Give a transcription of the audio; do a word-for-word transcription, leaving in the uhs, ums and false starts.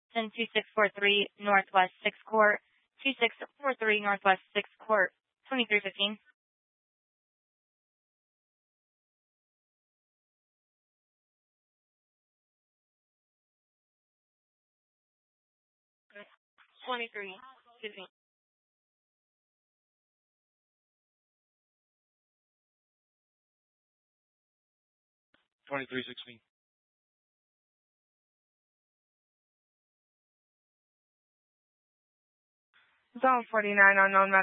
Then two six four three Northwest sixth Court, two six four three Northwest sixth Court, twenty-three fifteen. twenty-three fifteen. twenty-three sixteen. Zone forty-nine unknown.